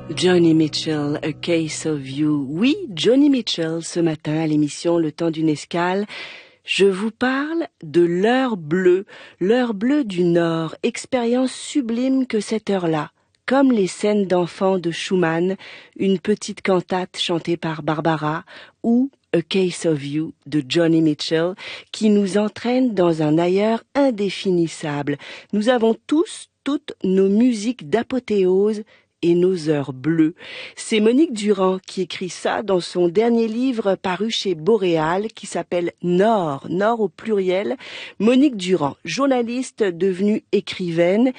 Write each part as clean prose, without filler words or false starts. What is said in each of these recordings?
Johnny Mitchell, A Case of You. Oui, Johnny Mitchell, ce matin à l'émission Le Temps d'une escale. Je vous parle de l'heure bleue du Nord, expérience sublime que cette heure-là, comme les scènes d'enfants de Schumann, une petite cantate chantée par Barbara, ou A Case of You de Johnny Mitchell, qui nous entraîne dans un ailleurs indéfinissable. Nous avons toutes nos musiques d'apothéose et nos heures bleues. C'est Monique Durand qui écrit ça dans son dernier livre paru chez Boréal qui s'appelle Nord au pluriel. Monique Durand, journaliste devenue écrivaine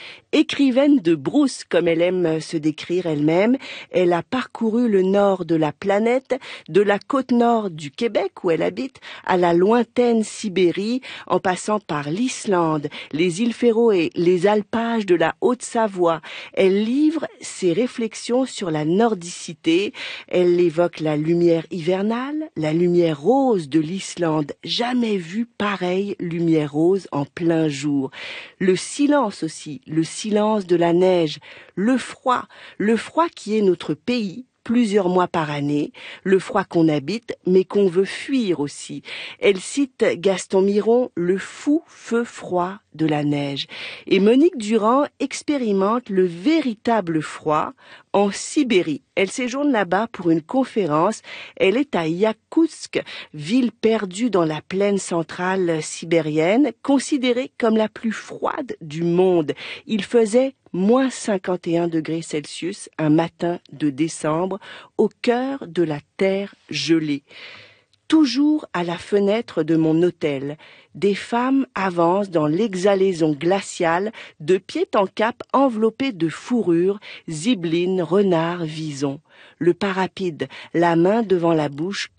de brousse comme elle aime se décrire elle-même. Elle a parcouru le nord de la planète, de la côte nord du Québec où elle habite à la lointaine Sibérie, en passant par l'Islande, les îles Féroé, les alpages de la Haute-Savoie. Elle livre ses réflexions sur la nordicité. Elle évoque la lumière hivernale, la lumière rose de l'Islande, jamais vue pareille lumière rose en plein jour. Le silence aussi, le silence de la neige, le froid qui est notre pays, plusieurs mois par année, le froid qu'on habite, mais qu'on veut fuir aussi. Elle cite Gaston Miron, le fou feu froid de la neige. Et Monique Durand expérimente le véritable froid en Sibérie. Elle séjourne là-bas pour une conférence. Elle est à Yakoutsk, ville perdue dans la plaine centrale sibérienne, considérée comme la plus froide du monde. Il faisait moins 51 degrés Celsius un matin de décembre, au cœur de la terre gelée. Toujours à la fenêtre de mon hôtel, des femmes avancent dans l'exhalaison glaciale, de pied en cap enveloppées de fourrure, zibelines, renards, visons. Le pas rapide, la main devant la bouche